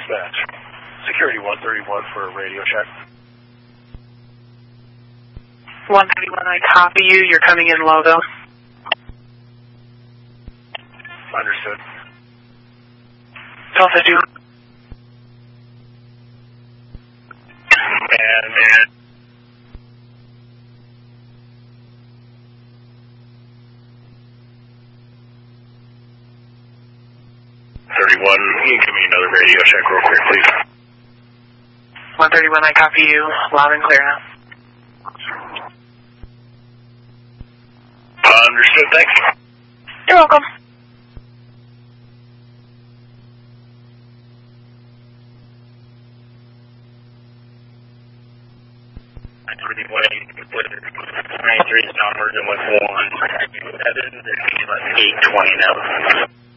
dispatch. Security 131 for a radio check. 131, I copy you. You're coming in logo. Understood. Delta 2. And 31, you can give me another radio check real quick, please. 131, I copy you. Loud and clear now. Understood, thanks. You're welcome. Three is downward and with 1. 8:20 now.